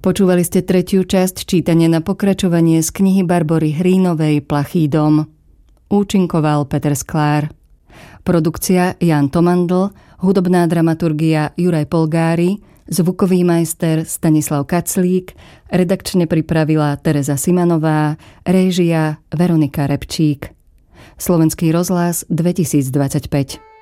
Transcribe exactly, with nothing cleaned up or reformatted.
Počúvali ste tretiu časť čítania na pokračovanie z knihy Barbory Hrínovej Plachý dom. Účinkoval Peter Sklár. Produkcia Jan Tomandl, hudobná dramaturgia Juraj Polgári, zvukový majster Stanislav Kaclík, redakčne pripravila Tereza Simanová, réžia Veronika Repčík. Slovenský rozhlas dvetisícdvadsaťpäť.